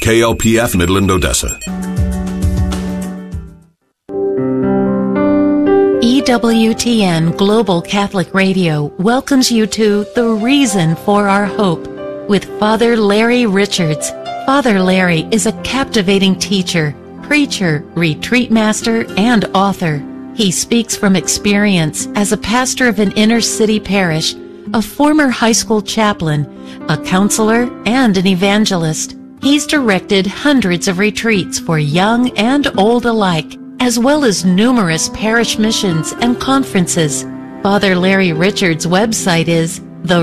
KLPF Midland, Odessa. EWTN Global Catholic Radio welcomes you to The Reason for Our Hope with Father Larry Richards. Father Larry is a captivating teacher, preacher, retreat master, and author. He speaks from experience as a pastor of an inner-city parish, a former high school chaplain, a counselor, and an evangelist. He's directed hundreds of retreats for young and old alike, as well as numerous parish missions and conferences. Father Larry Richards' website is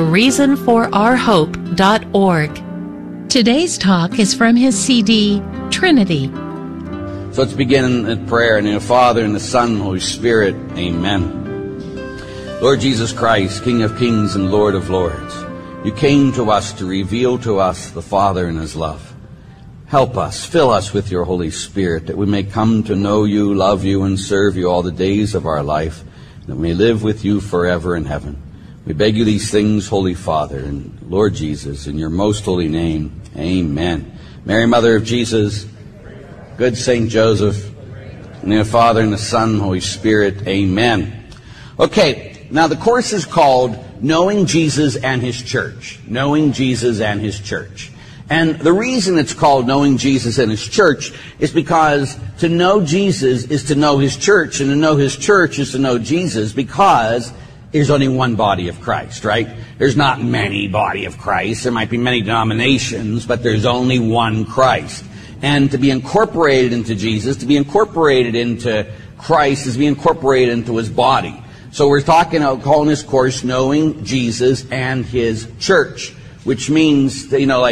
thereasonforourhope.org. Today's talk is from his CD, Trinity. So let's begin in prayer. In the Father, and the Son, and the Holy Spirit. Amen. Lord Jesus Christ, King of kings and Lord of lords, you came to us to reveal to us the Father and his love. Help us, fill us with your Holy Spirit, that we may come to know you, love you, and serve you all the days of our life, that we may live with you forever in heaven. We beg you these things, Holy Father, and Lord Jesus, in your most holy name. Amen. Mary, Mother of Jesus, good Saint Joseph, in the Father, and the Son, and the Holy Spirit. Amen. Okay, now the course is called Knowing Jesus and His Church. Knowing Jesus and His Church. And the reason it's called Knowing Jesus and His Church is because to know Jesus is to know His church, and to know His church is to know Jesus, because there's only one body of Christ, right? There's not many body of Christ. There might be many denominations, but there's only one Christ. And to be incorporated into Jesus, to be incorporated into Christ, is to be incorporated into His body. So we're calling this course Knowing Jesus and His Church, which means,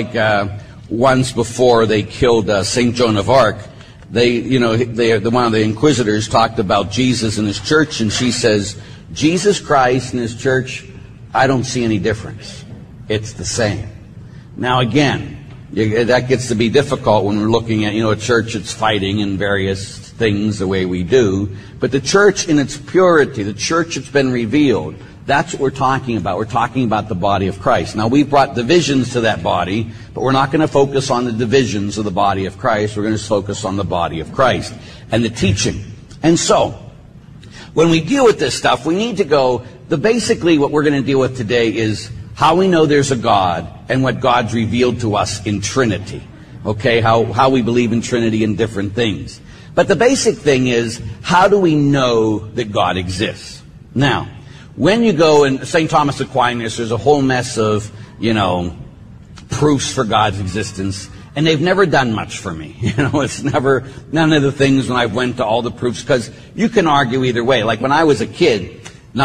once before they killed St. Joan of Arc, one of the inquisitors talked about Jesus and His church, and she says, Jesus Christ and His church, I don't see any difference. It's the same. Now again, that gets to be difficult when we're looking at, a church that's fighting in various things the way we do. But the church in its purity, the church that's been revealed, that's what we're talking about. We're talking about the body of Christ. Now, we've brought divisions to that body, but we're not going to focus on the divisions of the body of Christ. We're going to focus on the body of Christ and the teaching. And so, when we deal with this stuff, we need to go, basically what we're going to deal with today is how we know there's a God and what God's revealed to us in Trinity. Okay, how we believe in Trinity and different things. But the basic thing is, how do we know that God exists? Now, when you go in St. Thomas Aquinas, there's a whole mess of, proofs for God's existence. And they've never done much for me. It's never, none of the things when I went to all the proofs, because you can argue either way. Like when I was a kid,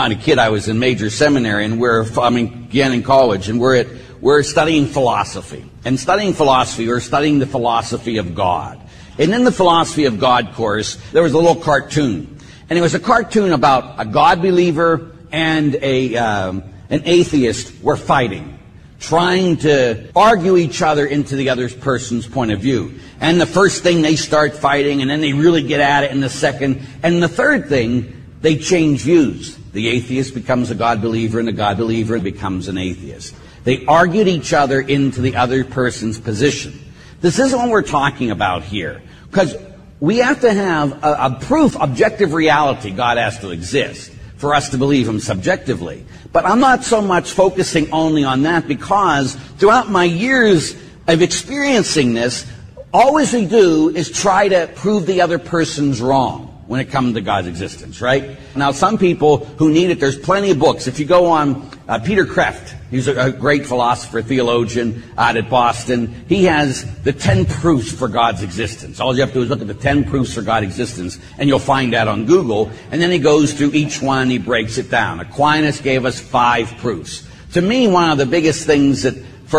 I was in major seminary, and again in college, and we're studying philosophy. And studying philosophy, we're studying the philosophy of God. And in the philosophy of God course, there was a little cartoon. And it was a cartoon about a God believer and an atheist were fighting, trying to argue each other into the other person's point of view. And the first thing, they start fighting, and then they really get at it in the second. And the third thing, they change views. The atheist becomes a God believer, and the God believer becomes an atheist. They argued each other into the other person's position. This isn't what we're talking about here, because we have to have a proof, objective reality. God has to exist for us to believe Him subjectively. But I'm not so much focusing only on that, because throughout my years of experiencing this, all we do is try to prove the other person's wrong when it comes to God's existence, right? Now, some people who need it, there's plenty of books. If you go on Peter Kreeft, he's a great philosopher, theologian out at Boston. He has the 10 proofs for God's existence. All you have to do is look at the 10 proofs for God's existence, and you'll find that on Google. And then he goes through each one, he breaks it down. Aquinas gave us 5 proofs. To me, one of the biggest things that,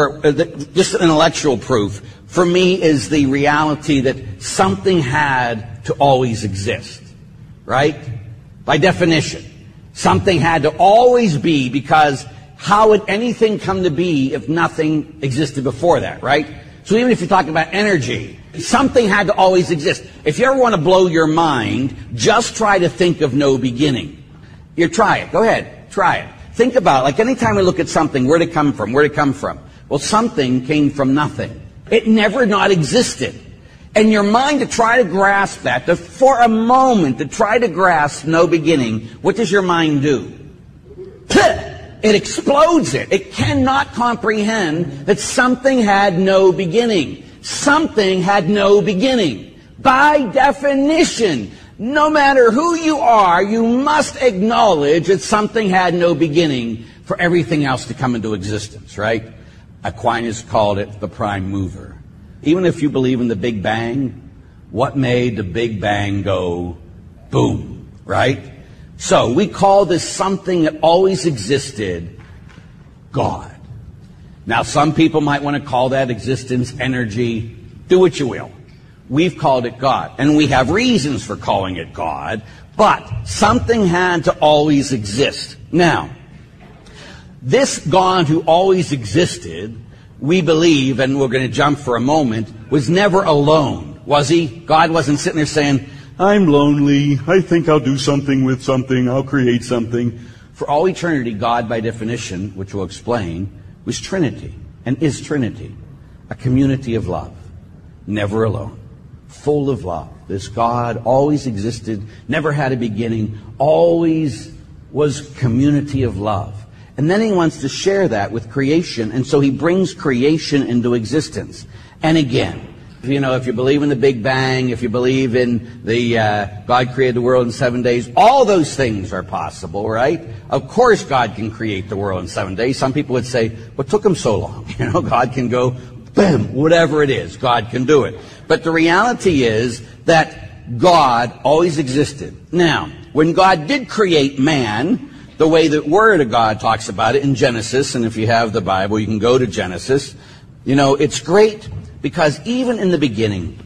just an intellectual proof, for me is the reality that something had to always exist, right? By definition, something had to always be, because how would anything come to be if nothing existed before that, right? So even if you're talking about energy, something had to always exist. If you ever want to blow your mind, just try to think of no beginning. Try it. Go ahead. Try it. Think about it. Like anytime we look at something, where'd it come from? Where'd it come from? Well, something came from nothing. It never not existed. And your mind to try to grasp that, for a moment, to try to grasp no beginning, what does your mind do? It explodes it. It cannot comprehend that something had no beginning. Something had no beginning. By definition, no matter who you are, you must acknowledge that something had no beginning for everything else to come into existence, right? Aquinas called it the prime mover. Even if you believe in the Big Bang, what made the Big Bang go boom, right? So we call this something that always existed, God. Now some people might want to call that existence energy. Do what you will. We've called it God. And we have reasons for calling it God. But something had to always exist. Now, this God who always existed, we believe, and we're going to jump for a moment, was never alone, was he? God wasn't sitting there saying, I'm lonely, I think I'll do something with something, I'll create something. For all eternity, God, by definition, which we'll explain, was Trinity, and is Trinity, a community of love, never alone, full of love. This God always existed, never had a beginning, always was community of love. And then he wants to share that with creation, and so he brings creation into existence. And again, if you believe in the Big Bang, if you believe in the God created the world in 7 days, all those things are possible, right? Of course God can create the world in 7 days. Some people would say, what took him so long? God can go, boom, whatever it is, God can do it. But the reality is that God always existed. Now, when God did create man, the way the Word of God talks about it in Genesis, and if you have the Bible, you can go to Genesis. It's great because even in the beginning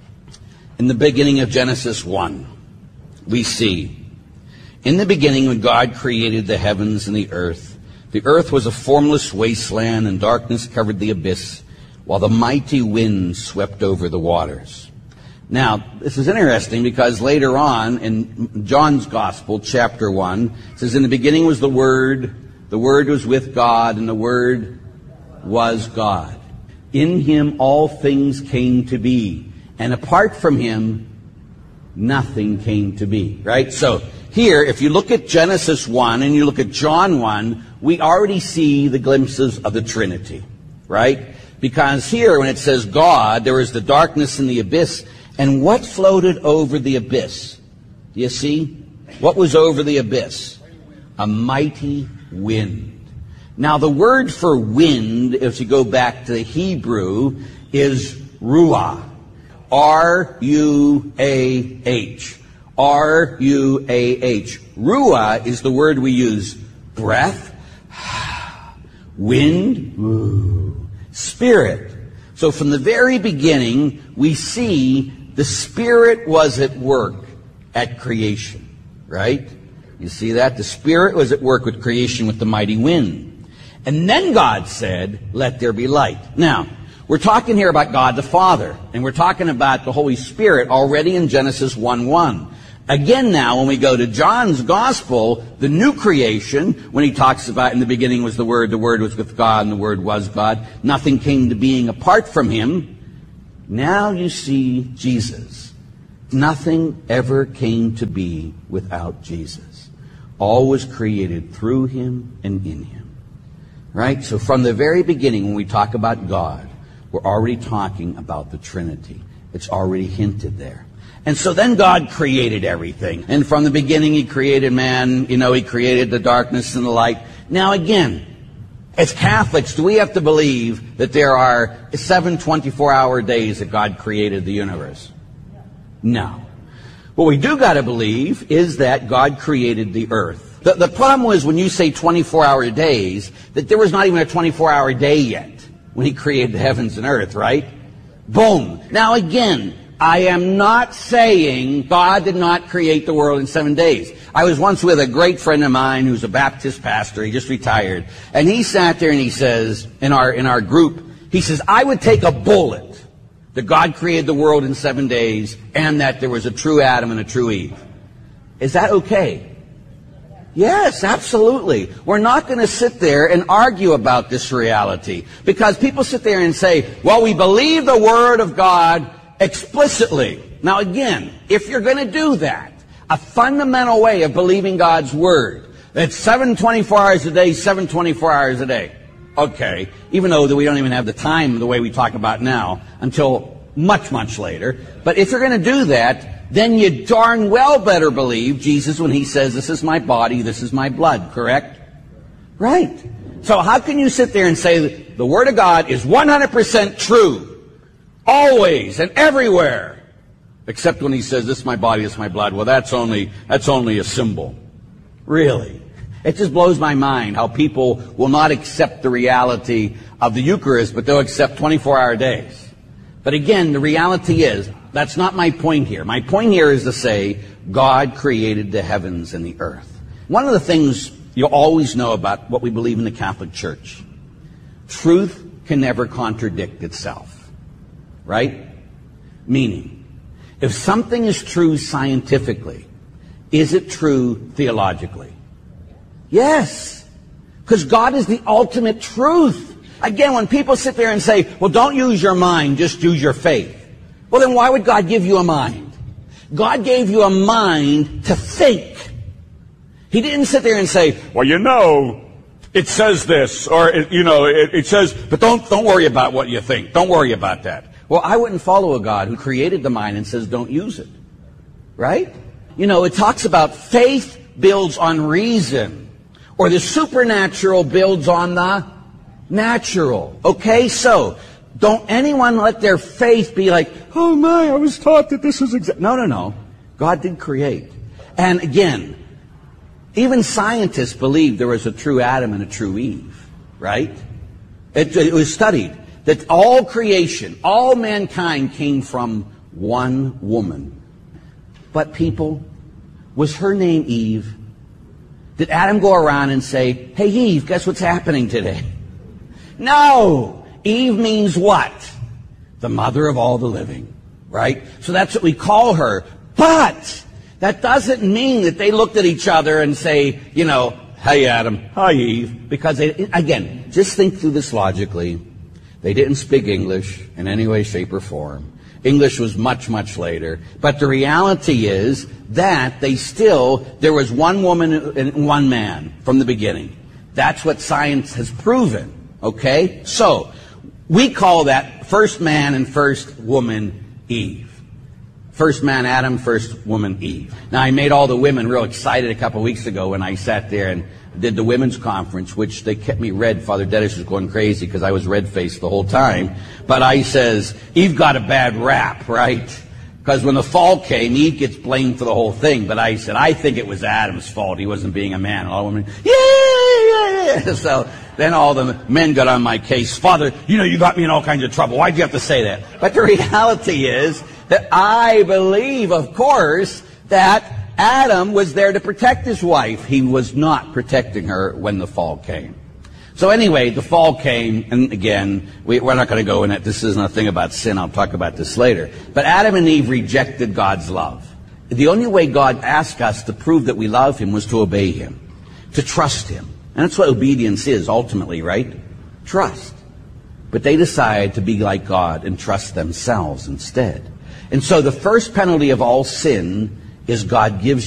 of Genesis 1, we see, in the beginning when God created the heavens and the earth was a formless wasteland and darkness covered the abyss, while the mighty wind swept over the waters. Now, this is interesting because later on in John's Gospel, chapter 1, it says, in the beginning was the Word was with God, and the Word was God. In him all things came to be, and apart from him, nothing came to be. Right? So, here, if you look at Genesis 1 and you look at John 1, we already see the glimpses of the Trinity. Right? Because here, when it says God, there was the darkness and the abyss. And what floated over the abyss? Do you see? What was over the abyss? A mighty wind. Now, the word for wind, if you go back to the Hebrew, is ruah. R-U-A-H. R-U-A-H. Ruah is the word we use. Breath. Wind. Spirit. So from the very beginning, we see the Spirit was at work at creation, right? You see that? The Spirit was at work with creation with the mighty wind. And then God said, let there be light. Now, we're talking here about God the Father, and we're talking about the Holy Spirit already in Genesis 1:1. Again now, when we go to John's Gospel, the new creation, when he talks about in the beginning was the Word was with God, and the Word was God, nothing came to being apart from him. Now you see Jesus. Nothing ever came to be without Jesus. All was created through him and in him. Right? So from the very beginning, when we talk about God, we're already talking about the Trinity. It's already hinted there. And so then God created everything. And from the beginning, he created man. He created the darkness and the light. Now again, as Catholics, do we have to believe that there are 7 24-hour days that God created the universe? No. What we do got to believe is that God created the earth. The problem was when you say 24-hour days, that there was not even a 24-hour day yet when he created the heavens and earth, right? Boom. Now again, I am not saying God did not create the world in 7 days. I was once with a great friend of mine who's a Baptist pastor. He just retired. And he sat there and he says, in our group, he says, I would take a bullet that God created the world in 7 days and that there was a true Adam and a true Eve. Is that okay? Yes, absolutely. We're not going to sit there and argue about this reality, because people sit there and say, well, we believe the Word of God explicitly. Now again, if you're going to do that, a fundamental way of believing God's Word, that's 7/24 hours a day, 7/24 hours a day. Okay, even though that we don't even have the time the way we talk about now until much, much later. But if you're going to do that, then you darn well better believe Jesus when he says, this is my body, this is my blood, correct? Right. So how can you sit there and say the Word of God is 100% true, always and everywhere, except when he says, this is my body, this is my blood? Well, that's only a symbol. Really. It just blows my mind how people will not accept the reality of the Eucharist, but they'll accept 24-hour days. But again, the reality is, that's not my point here. My point here is to say, God created the heavens and the earth. One of the things you'll always know about what we believe in the Catholic Church, truth can never contradict itself. Right? Meaning, if something is true scientifically, is it true theologically? Yes. Because God is the ultimate truth. Again, when people sit there and say, well, don't use your mind, just use your faith. Well, then why would God give you a mind? God gave you a mind to think. He didn't sit there and say, well, you know, it says this, or, it says, but don't worry about what you think. Don't worry about that. Well, I wouldn't follow a God who created the mind and says don't use it. Right? It talks about faith builds on reason, or the supernatural builds on the natural. Okay, so don't anyone let their faith be like, oh my, I was taught that this was No. God did create. And again, even scientists believe there was a true Adam and a true Eve, right? It was studied that all creation, all mankind came from one woman. But people, was her name Eve? Did Adam go around and say, hey Eve, guess what's happening today? No! Eve means what? The mother of all the living, right? So that's what we call her. But that doesn't mean that they looked at each other and say, hey Adam, hi Eve. Because again, just think through this logically. They didn't speak English in any way, shape, or form. English was much, much later. But the reality is that there was one woman and one man from the beginning. That's what science has proven. Okay? So, we call that first man and first woman Eve. First man Adam, first woman Eve. Now, I made all the women real excited a couple of weeks ago when I sat there and did the women's conference, which they kept me red. Father Dennis was going crazy because I was red-faced the whole time. But I says, Eve got a bad rap, right? Because when the fall came, Eve gets blamed for the whole thing. But I said, I think it was Adam's fault. He wasn't being a man. And all the women, yeah. So then all the men got on my case. Father, you got me in all kinds of trouble. Why'd you have to say that? But the reality is that I believe, of course, that Adam was there to protect his wife. He was not protecting her when the fall came. So anyway, the fall came, and again, we're not going to go in it. This isn't a thing about sin. I'll talk about this later. But Adam and Eve rejected God's love. The only way God asked us to prove that we love Him was to obey Him, to trust Him. And that's what obedience is ultimately, right? Trust. But they decided to be like God and trust themselves instead. And so the first penalty of all sin is God gives